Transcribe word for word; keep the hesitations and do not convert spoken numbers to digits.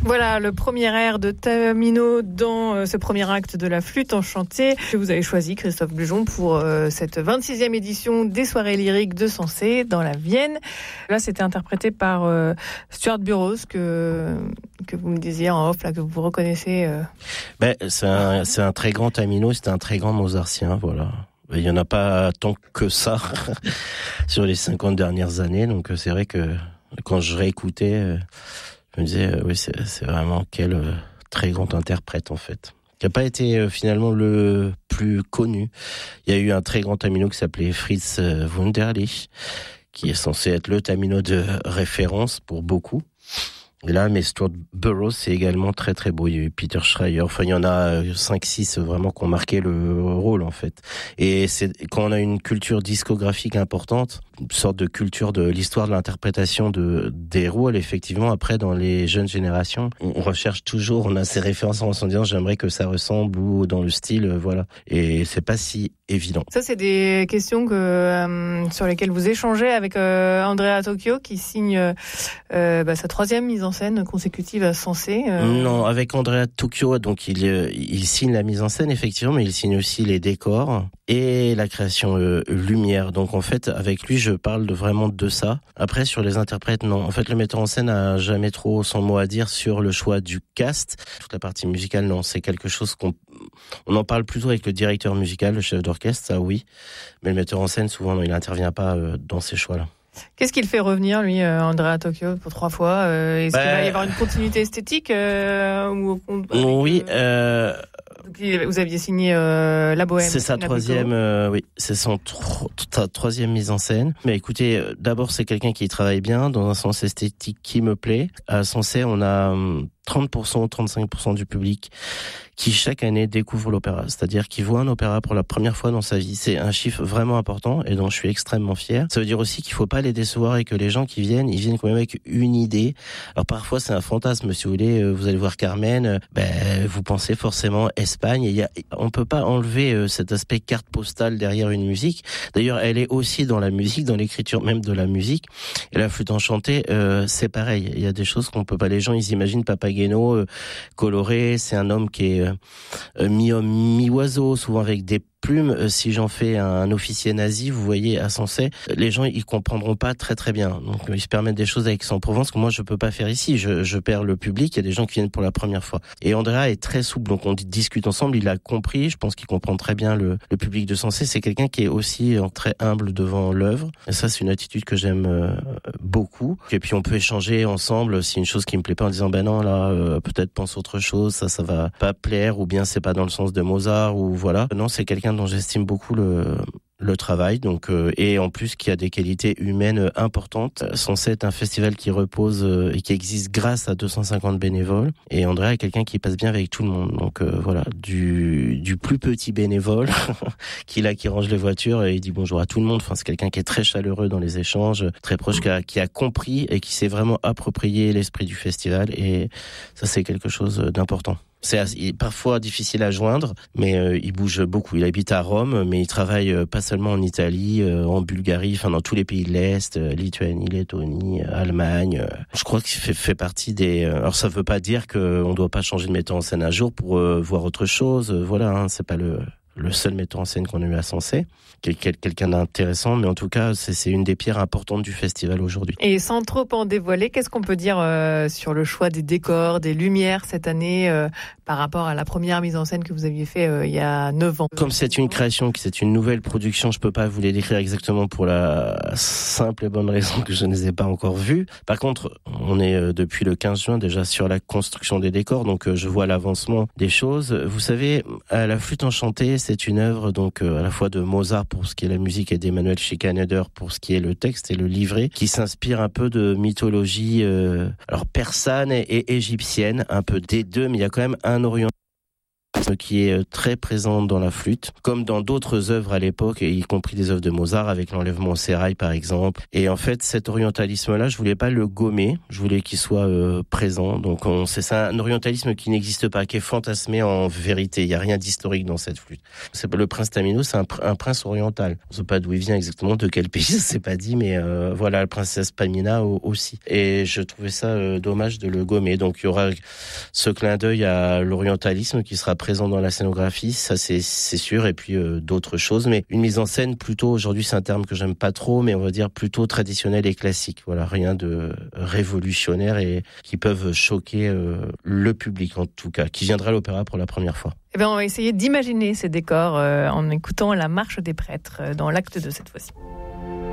Voilà le premier air de Tamino dans euh, ce premier acte de la flûte enchantée que vous avez choisi, Christophe Glujon, pour euh, cette vingt-sixième édition des soirées lyriques de Sensé dans la Vienne. Là, c'était interprété par euh, Stuart Burroughs, que, que vous me disiez en off, là, que vous reconnaissez. Euh... Ben, c'est, un, c'est un très grand Tamino, c'est un très grand mozartien, voilà. Il n'y en a pas tant que ça sur les cinquante dernières années, donc c'est vrai que quand je réécoutais... Je me disais, euh, oui, c'est, c'est vraiment quel euh, très grand interprète, en fait. Qui n'a pas été euh, finalement le plus connu. Il y a eu un très grand Tamino qui s'appelait Fritz euh, Wunderlich, qui est censé être le Tamino de référence pour beaucoup. Et là, mais Stuart Burroughs, c'est également très très beau. Il y a eu Peter Schreier. Enfin, il y en a cinq six vraiment qui ont marqué le rôle, en fait. Et c'est quand on a une culture discographique importante, une sorte de culture de l'histoire de l'interprétation de des rôles, effectivement, après, dans les jeunes générations, on recherche toujours, on a ces références en se disant, j'aimerais que ça ressemble ou dans le style, voilà. Et c'est pas si évident. Ça, c'est des questions que, euh, sur lesquelles vous échangez avec euh, Andrea Tokyo, qui signe euh, bah, sa troisième mise en scène consécutive à Sensé. Euh... Non, avec Andrea Tokyo, donc il il signe la mise en scène effectivement, mais il signe aussi les décors et la création euh, lumière. Donc en fait, avec lui, je parle de, vraiment de ça. Après, sur les interprètes, non. En fait, le metteur en scène a jamais trop son mot à dire sur le choix du cast. Toute la partie musicale, non, c'est quelque chose qu'on on en parle plutôt avec le directeur musical, le chef d'orchestre, ça oui. Mais le metteur en scène, souvent, non, il n'intervient pas euh, dans ces choix-là. Qu'est-ce qu'il fait revenir, lui, euh, Andrea Tokyo, pour trois fois euh, Est-ce bah, qu'il va y avoir une continuité esthétique euh, ou, avec, Oui. Euh... Donc, vous aviez signé euh, La Bohème. C'est sa troisième, euh, oui, c'est son tro- ta troisième mise en scène. Mais écoutez, euh, d'abord c'est quelqu'un qui travaille bien dans un sens esthétique qui me plaît. À Sensé, on a hum, trente pour cent ou trente-cinq pour cent du public qui chaque année découvre l'opéra, c'est-à-dire qui voit un opéra pour la première fois dans sa vie. C'est un chiffre vraiment important et dont je suis extrêmement fier. Ça veut dire aussi qu'il faut pas les décevoir et que les gens qui viennent, ils viennent quand même avec une idée. Alors parfois c'est un fantasme, si vous voulez, vous allez voir Carmen, ben vous pensez forcément Espagne. Et y a, on peut pas enlever cet aspect carte postale derrière une musique. D'ailleurs, elle est aussi dans la musique, dans l'écriture même de la musique. Et la flûte enchantée, euh, c'est pareil. Il y a des choses qu'on peut pas. Les gens, ils imaginent Papageno euh, coloré. C'est un homme qui est euh, mi-homme, mi-oiseau, souvent avec des plumes. Si j'en fais un officier nazi, vous voyez, à Sensé, les gens, ils comprendront pas très très bien. Donc, ils se permettent des choses avec Aix-en-Provence que moi, je peux pas faire ici. Je, je perds le public. Il y a des gens qui viennent pour la première fois. Et Andrea est très souple. Donc, on discute ensemble. Il a compris. Je pense qu'il comprend très bien le, le public de Sensé. C'est quelqu'un qui est aussi très humble devant l'œuvre. Et ça, c'est une attitude que j'aime euh, beaucoup. Et puis, on peut échanger ensemble si une chose qui me plaît pas en disant, ben non, là, euh, peut-être pense autre chose. Ça, ça va pas plaire. Ou bien c'est pas dans le sens de Mozart. Ou voilà. Non, c'est quelqu'un dont j'estime beaucoup le le travail, donc euh, et en plus qui a des qualités humaines importantes. Sensé est un festival qui repose euh, et qui existe grâce à deux cent cinquante bénévoles. Et Andrea est quelqu'un qui passe bien avec tout le monde. Donc euh, voilà, du du plus petit bénévole qui là qui range les voitures et il dit bonjour à tout le monde. Enfin, c'est quelqu'un qui est très chaleureux dans les échanges, très proche, qui a, qui a compris et qui s'est vraiment approprié l'esprit du festival. Et ça, c'est quelque chose d'important. C'est assez, parfois difficile à joindre, mais euh, il bouge beaucoup. Il habite à Rome, mais il travaille euh, pas seulement en Italie, euh, en Bulgarie, enfin dans tous les pays de l'Est, euh, Lituanie, Lettonie, euh, Allemagne. Euh, je crois qu'il fait, fait partie des... Euh, alors ça veut pas dire qu'on doit pas changer de metteur en scène un jour pour euh, voir autre chose. Euh, voilà, hein, c'est pas le... le seul metteur en scène qu'on a eu à Sensé, Quel, quelqu'un d'intéressant, mais en tout cas, c'est, c'est une des pierres importantes du festival aujourd'hui. Et sans trop en dévoiler, qu'est-ce qu'on peut dire euh, sur le choix des décors, des lumières cette année euh, par rapport à la première mise en scène que vous aviez fait euh, il y a neuf ans? Comme c'est une création, que c'est une nouvelle production, je peux pas vous les décrire exactement pour la simple et bonne raison que je ne les ai pas encore vus. Par contre, on est euh, depuis le quinze juin déjà sur la construction des décors, donc euh, je vois l'avancement des choses. Vous savez, à la flûte enchantée, c'est une œuvre donc euh, à la fois de Mozart pour ce qui est la musique et d'Emmanuel Schikaneder pour ce qui est le texte et le livret, qui s'inspire un peu de mythologie euh, alors persane et, et égyptienne, un peu des deux, mais il y a quand même un orient qui est très présente dans la flûte, comme dans d'autres œuvres à l'époque, y compris des œuvres de Mozart, avec l'enlèvement au sérail par exemple. Et en fait, cet orientalisme-là, je voulais pas le gommer, je voulais qu'il soit euh, présent. Donc on, c'est ça, un orientalisme qui n'existe pas, qui est fantasmé en vérité. Il y a rien d'historique dans cette flûte. C'est le prince Tamino, c'est un, un prince oriental. On ne sait pas d'où il vient exactement, de quel pays, c'est pas dit, mais euh, voilà, la princesse Pamina aussi. Et je trouvais ça euh, dommage de le gommer. Donc il y aura ce clin d'œil à l'orientalisme qui sera présent dans la scénographie, ça c'est, c'est sûr, et puis euh, d'autres choses. Mais une mise en scène plutôt, aujourd'hui c'est un terme que j'aime pas trop, mais on va dire plutôt traditionnel et classique. Voilà, rien de révolutionnaire et qui peuvent choquer euh, le public en tout cas, qui viendra à l'opéra pour la première fois. Eh bien, on va essayer d'imaginer ces décors euh, en écoutant la marche des prêtres euh, dans l'acte deux cette fois-ci.